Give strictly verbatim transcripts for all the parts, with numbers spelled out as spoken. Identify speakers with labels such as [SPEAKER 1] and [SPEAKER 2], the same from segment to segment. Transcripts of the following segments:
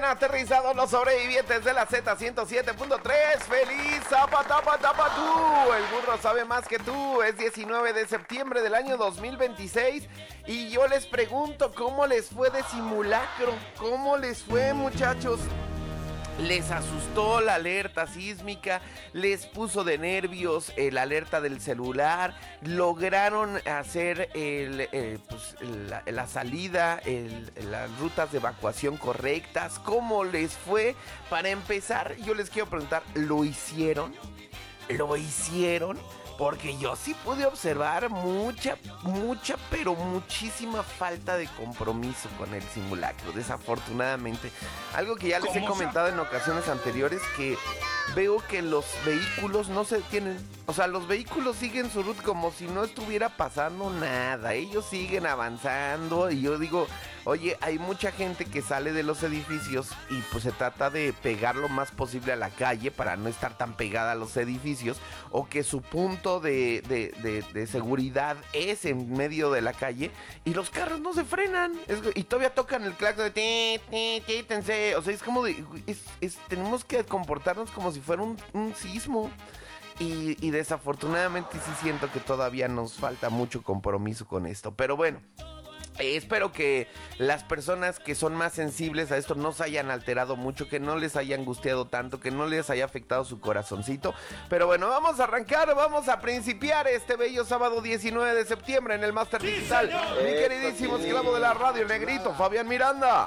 [SPEAKER 1] bien aterrizados los sobrevivientes de la Z ciento siete punto tres. ¡Feliz Zapatapatapatú! El burro sabe más que tú. Es diecinueve de septiembre del año dos mil veintiséis. Y yo les pregunto, ¿cómo les fue de simulacro? ¿Cómo les fue, muchachos? Les asustó la alerta sísmica, les puso de nervios el alerta del celular, lograron hacer el, el, pues, la, la salida, el, las rutas de evacuación correctas. ¿Cómo les fue? Para empezar, yo les quiero preguntar, ¿lo hicieron? ¿Lo hicieron? Porque yo sí pude observar mucha, mucha, pero muchísima falta de compromiso con el simulacro, desafortunadamente. Algo que ya les he comentado en ocasiones anteriores, que veo que los vehículos no se detienen. O sea, los vehículos siguen su ruta como si no estuviera pasando nada. Ellos siguen avanzando y yo digo, oye, hay mucha gente que sale de los edificios y pues se trata de pegar lo más posible a la calle para no estar tan pegada a los edificios, o que su punto de, de, de, de seguridad es en medio de la calle y los carros no se frenan es, y todavía tocan el claxon de ti, ti, ti, tense. O sea, es como de, es, es, tenemos que comportarnos como si fuera un, un sismo. Y, y desafortunadamente sí siento que todavía nos falta mucho compromiso con esto. Pero bueno, eh, espero que las personas que son más sensibles a esto no se hayan alterado mucho, que no les haya angustiado tanto, que no les haya afectado su corazoncito. Pero bueno, vamos a arrancar, vamos a principiar este bello sábado diecinueve de septiembre en el Máster sí, Digital. Señor. Mi queridísimo sí. esclavo de la radio, el negrito, Fabián Miranda.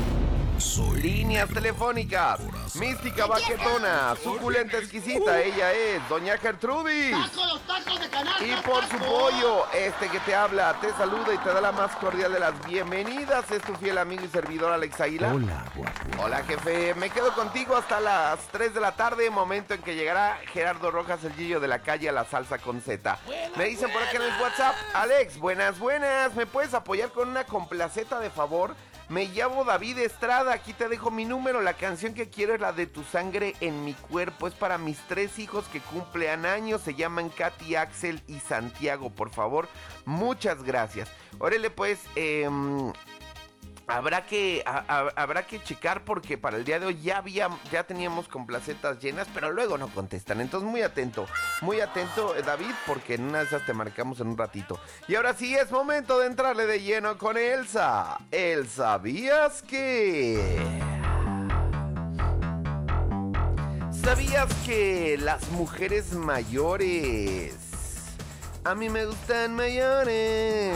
[SPEAKER 1] Soy Líneas telefónicas, mística baquetona, suculenta exquisita, ella es Doña Gertrudis.
[SPEAKER 2] ¡Tacos, tacos de canasta!
[SPEAKER 1] Y por su pollo, este que te habla, te saluda y te da la más cordial de las bienvenidas. Es tu fiel amigo y servidor Alex Águila.
[SPEAKER 3] Hola, guapo.
[SPEAKER 1] Hola, jefe, me quedo contigo hasta las tres de la tarde, momento en que llegará Gerardo Rojas, el Gillo de la calle, a la salsa con Z. Buena, me dicen buena. Por acá en el WhatsApp, Alex, buenas, buenas, ¿me puedes apoyar con una complaceta de favor? Me llamo David Estrada, aquí te dejo mi número. La canción que quiero es la de Tu sangre en mi cuerpo. Es para mis tres hijos que cumplen años. Se llaman Katy, Axel y Santiago, por favor. Muchas gracias. Órale pues, eh, habrá que a, a, habrá que checar porque para el día de hoy ya había, ya teníamos complacetas llenas, pero luego no contestan. Entonces muy atento, muy atento David, porque en una de esas te marcamos en un ratito. Y ahora sí es momento de entrarle de lleno con Elsa. El ¿sabías que? ¿Sabías que las mujeres mayores? A mí me gustan mayores.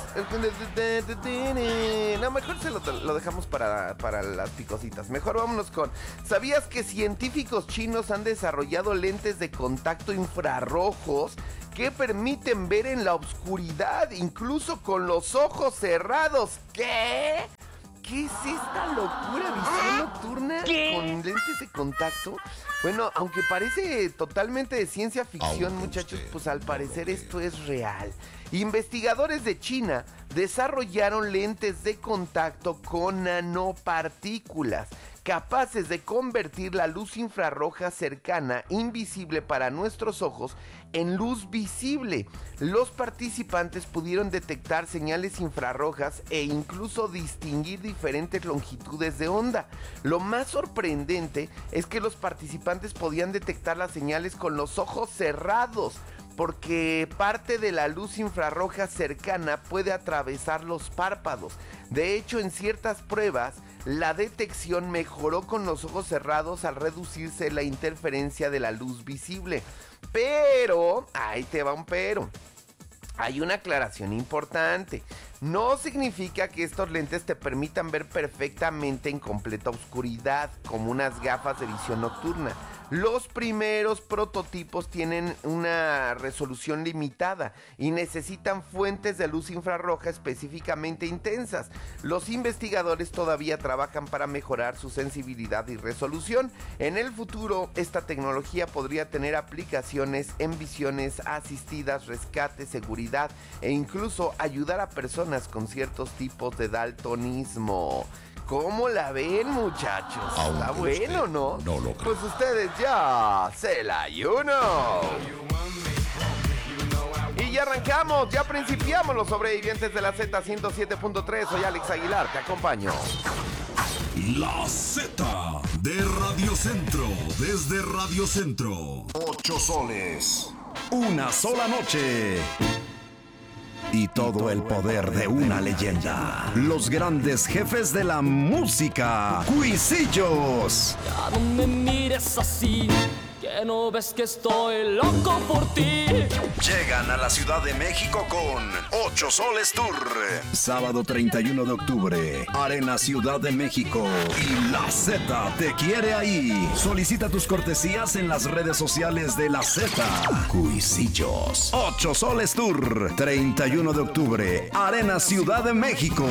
[SPEAKER 1] No, mejor se lo, lo dejamos para, para las picositas. Mejor vámonos con... ¿Sabías que científicos chinos han desarrollado lentes de contacto infrarrojos que permiten ver en la oscuridad, incluso con los ojos cerrados? ¿Qué? ¿Qué es esta locura? ¿Visión nocturna ¿Qué? con lentes de contacto? Bueno, aunque parece totalmente de ciencia ficción, aunque muchachos, pues al parecer esto es real. Investigadores de China desarrollaron lentes de contacto con nanopartículas capaces de convertir la luz infrarroja cercana, invisible para nuestros ojos, en luz visible. Los participantes pudieron detectar señales infrarrojas e incluso distinguir diferentes longitudes de onda. Lo más sorprendente es que los participantes podían detectar las señales con los ojos cerrados, porque parte de la luz infrarroja cercana puede atravesar los párpados. De hecho, en ciertas pruebas, la detección mejoró con los ojos cerrados al reducirse la interferencia de la luz visible. Pero, ahí te va un pero. Hay una aclaración importante. No significa que estos lentes te permitan ver perfectamente en completa oscuridad, como unas gafas de visión nocturna. Los primeros prototipos tienen una resolución limitada y necesitan fuentes de luz infrarroja específicamente intensas. Los investigadores todavía trabajan para mejorar su sensibilidad y resolución. En el futuro, esta tecnología podría tener aplicaciones en visiones asistidas, rescate, seguridad e incluso ayudar a personas con ciertos tipos de daltonismo. ¿Cómo la ven, muchachos?
[SPEAKER 3] Aunque
[SPEAKER 1] Está bueno, ¿no?
[SPEAKER 3] No lo creo.
[SPEAKER 1] Pues ustedes ya se la ayuno. Y ya arrancamos, ya principiamos los sobrevivientes de la Z ciento siete punto tres. Soy Alex Aguilar, te acompaño.
[SPEAKER 2] La Z de Radio Centro, desde Radio Centro. Ocho soles.
[SPEAKER 3] Una sola noche. Y todo el poder de una leyenda. Los grandes jefes de la música. Cuisillos.
[SPEAKER 4] Ya no me mires así, que no ves que estoy loco por ti.
[SPEAKER 3] Llegan a la Ciudad de México con Ocho Soles Tour. Sábado treinta y uno de octubre, Arena Ciudad de México. Y la Z te quiere ahí. Solicita tus cortesías en las redes sociales de la Z. Cuisillos. Ocho Soles Tour. treinta y uno de octubre, Arena Ciudad de México.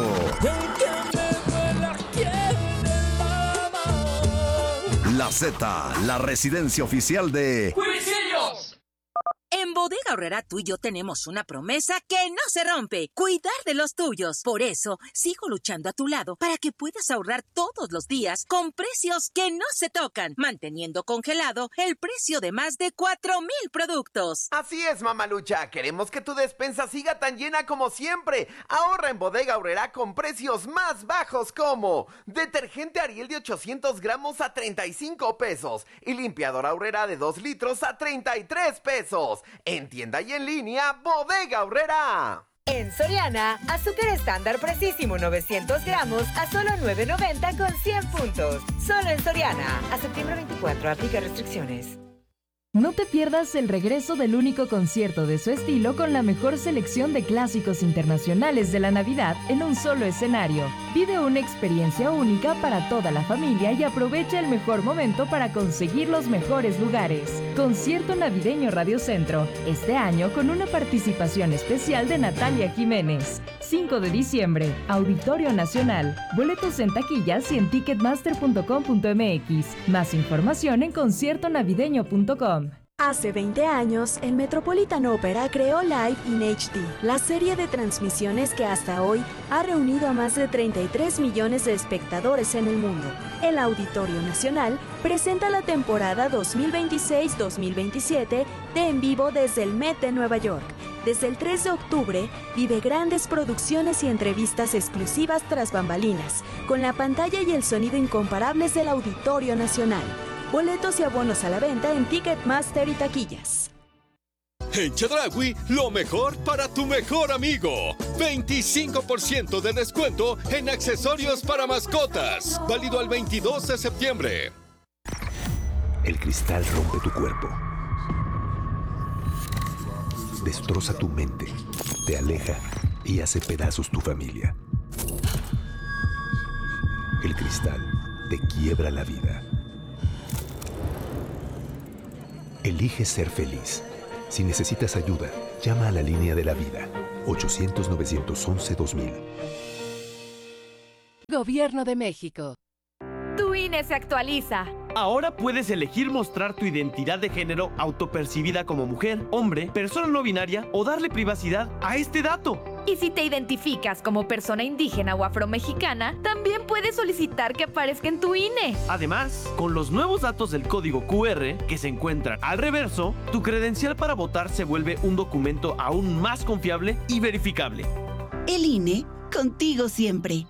[SPEAKER 3] La Z, la residencia oficial de
[SPEAKER 4] ¡Cuisillos!
[SPEAKER 5] En Bodega Aurrerá tú y yo tenemos una promesa que no se rompe: cuidar de los tuyos. Por eso, sigo luchando a tu lado para que puedas ahorrar todos los días con precios que no se tocan, manteniendo congelado el precio de más de cuatro mil productos.
[SPEAKER 1] Así es, mamalucha. Queremos que tu despensa siga tan llena como siempre. Ahorra en Bodega Aurrerá con precios más bajos como detergente Ariel de ochocientos gramos a treinta y cinco pesos y limpiador Aurrerá de dos litros a treinta y tres pesos. En tienda y en línea, Bodega Aurrerá.
[SPEAKER 6] En Soriana, azúcar estándar Precisimo novecientos gramos a solo nueve noventa con cien puntos. Solo en Soriana. A septiembre veinticuatro, aplica restricciones.
[SPEAKER 7] No te pierdas el regreso del único concierto de su estilo con la mejor selección de clásicos internacionales de la Navidad en un solo escenario. Vive una experiencia única para toda la familia y aprovecha el mejor momento para conseguir los mejores lugares. Concierto navideño Radio Centro, este año con una participación especial de Natalia Jiménez. cinco de diciembre, Auditorio Nacional. Boletos en taquillas y en ticketmaster punto com punto m x. Más información en concierto navideño punto com.
[SPEAKER 8] Hace veinte años, el Metropolitan Opera creó Live in H D, la serie de transmisiones que hasta hoy ha reunido a más de treinta y tres millones de espectadores en el mundo. El Auditorio Nacional presenta la temporada dos mil veintiséis dos mil veintisiete de En Vivo desde el Met de Nueva York. Desde el tres de octubre, vive grandes producciones y entrevistas exclusivas tras bambalinas, con la pantalla y el sonido incomparables del Auditorio Nacional. Boletos y abonos a la venta en Ticketmaster y taquillas.
[SPEAKER 9] En Chedraui, lo mejor para tu mejor amigo. veinticinco por ciento de descuento en accesorios para mascotas. Válido al veintidós de septiembre.
[SPEAKER 10] El cristal rompe tu cuerpo. Destroza tu mente. Te aleja y hace pedazos tu familia. El cristal te quiebra la vida. Elige ser feliz. Si necesitas ayuda, llama a la línea de la vida. ochocientos, novecientos once, dos mil.
[SPEAKER 11] Gobierno de México.
[SPEAKER 12] Tu I N E se actualiza.
[SPEAKER 13] Ahora puedes elegir mostrar tu identidad de género autopercibida como mujer, hombre, persona no binaria o darle privacidad a este dato.
[SPEAKER 12] Y si te identificas como persona indígena o afromexicana, también puedes solicitar que aparezca en tu I N E.
[SPEAKER 13] Además, con los nuevos datos del código Q R que se encuentran al reverso, tu credencial para votar se vuelve un documento aún más confiable y verificable.
[SPEAKER 14] El I N E, contigo siempre.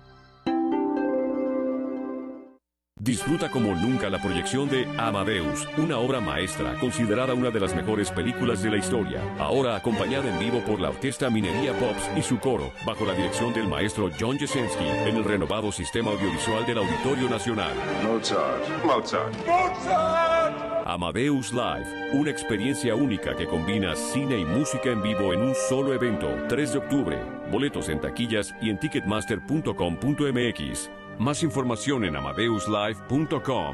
[SPEAKER 15] Disfruta como nunca la proyección de Amadeus, una obra maestra considerada una de las mejores películas de la historia. Ahora acompañada en vivo por la Orquesta Minería Pops y su coro, bajo la dirección del maestro John Jesensky, en el renovado sistema audiovisual del Auditorio Nacional.
[SPEAKER 16] Mozart, Mozart, Mozart.
[SPEAKER 15] Amadeus Live, una experiencia única que combina cine y música en vivo en un solo evento. tres de octubre. Boletos en taquillas y en ticketmaster punto com punto m x. Más información en amadeus live punto com.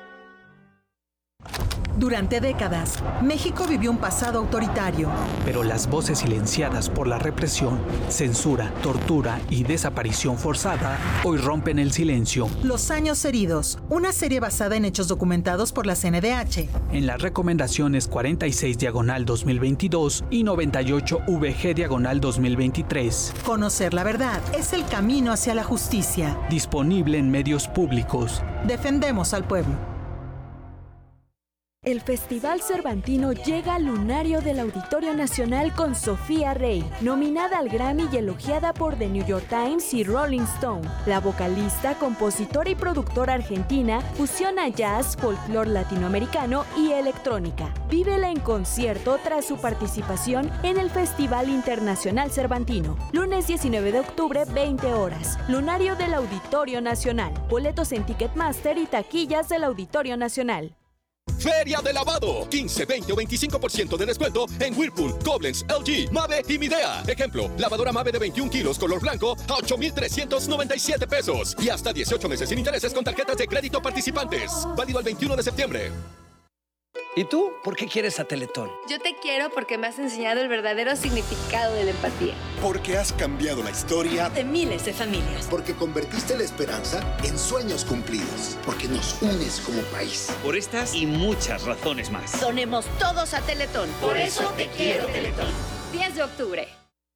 [SPEAKER 17] Durante décadas, México vivió un pasado autoritario.
[SPEAKER 18] Pero las voces silenciadas por la represión, censura, tortura y desaparición forzada hoy rompen el silencio.
[SPEAKER 17] Los años heridos, una serie basada en hechos documentados por la C N D H.
[SPEAKER 18] En las recomendaciones cuarenta y seis diagonal dos mil veintidós y noventa y ocho V G diagonal dos mil veintitrés.
[SPEAKER 17] Conocer la verdad es el camino hacia la justicia.
[SPEAKER 18] Disponible en medios públicos.
[SPEAKER 17] Defendemos al pueblo.
[SPEAKER 8] El Festival Cervantino llega al lunario del Auditorio Nacional con Sofía Rey, nominada al Grammy y elogiada por The New York Times y Rolling Stone. La vocalista, compositora y productora argentina fusiona jazz, folclore latinoamericano y electrónica. Vívela en concierto tras su participación en el Festival Internacional Cervantino. Lunes diecinueve de octubre, veinte horas. Lunario del Auditorio Nacional. Boletos en Ticketmaster y taquillas del Auditorio Nacional.
[SPEAKER 9] Feria de lavado. quince, veinte o veinticinco por ciento de descuento en Whirlpool, Koblenz, L G, Mave y Midea. Ejemplo, lavadora Mave de veintiún kilos color blanco a ocho mil trescientos noventa y siete pesos. Y hasta dieciocho meses sin intereses con tarjetas de crédito participantes. Válido el veintiuno de septiembre.
[SPEAKER 11] ¿Y tú? ¿Por qué quieres a Teletón?
[SPEAKER 19] Yo te quiero porque me has enseñado el verdadero significado de la empatía.
[SPEAKER 20] Porque has cambiado la historia
[SPEAKER 19] de miles de familias.
[SPEAKER 20] Porque convertiste la esperanza en sueños cumplidos. Porque nos unes como país.
[SPEAKER 21] Por estas y muchas razones más.
[SPEAKER 19] Donemos todos a Teletón.
[SPEAKER 20] Por eso te quiero, Teletón.
[SPEAKER 19] diez de octubre.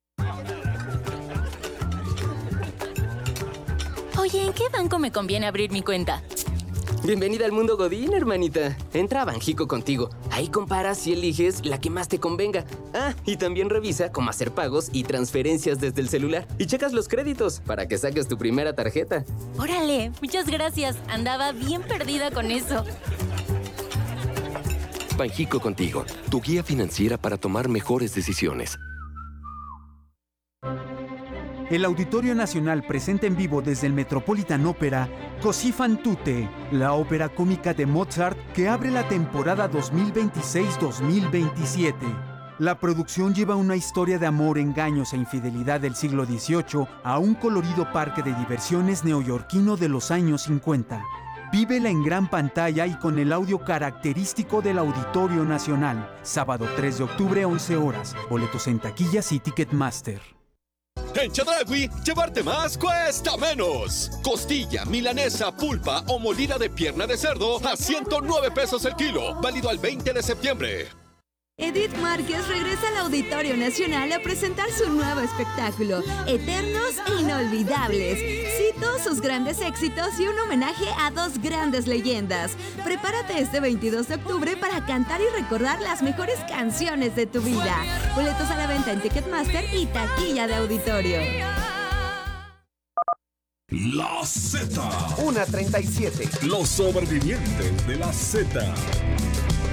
[SPEAKER 22] Oye, ¿en qué banco me conviene abrir mi cuenta?
[SPEAKER 23] Bienvenida al mundo Godín, hermanita. Entra a Banjico contigo. Ahí comparas y eliges la que más te convenga. Ah, y también revisa cómo hacer pagos y transferencias desde el celular. Y checas los créditos para que saques tu primera tarjeta.
[SPEAKER 22] Órale, muchas gracias. Andaba bien perdida con eso.
[SPEAKER 24] Banjico contigo, tu guía financiera para tomar mejores decisiones.
[SPEAKER 25] El Auditorio Nacional presenta en vivo desde el Metropolitan Opera Così fan tutte, la ópera cómica de Mozart que abre la temporada dos mil veintiséis dos mil veintisiete. La producción lleva una historia de amor, engaños e infidelidad del siglo dieciocho a un colorido parque de diversiones neoyorquino de los años cincuenta. Vívela en gran pantalla y con el audio característico del Auditorio Nacional. Sábado tres de octubre, once horas. Boletos en taquillas y Ticketmaster.
[SPEAKER 9] En Chedraui, llevarte más cuesta menos. Costilla, milanesa, pulpa o molida de pierna de cerdo a ciento nueve pesos el kilo. Válido al veinte de septiembre.
[SPEAKER 26] Edith Márquez regresa al Auditorio Nacional a presentar su nuevo espectáculo, Eternos e Inolvidables. Cito sus grandes éxitos y un homenaje a dos grandes leyendas. Prepárate este veintidós de octubre para cantar y recordar las mejores canciones de tu vida. Boletos a la venta en Ticketmaster y taquilla de auditorio.
[SPEAKER 2] La Z.
[SPEAKER 1] una treinta y siete.
[SPEAKER 2] Los sobrevivientes de la Z.